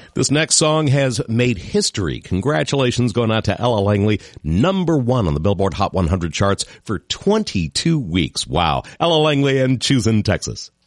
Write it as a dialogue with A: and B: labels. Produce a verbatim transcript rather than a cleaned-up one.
A: This next song has made history. Congratulations going out to Ella Langley, number one on the Billboard Hot one hundred charts for twenty-two weeks. Wow. Ella Langley and Choosing Texas.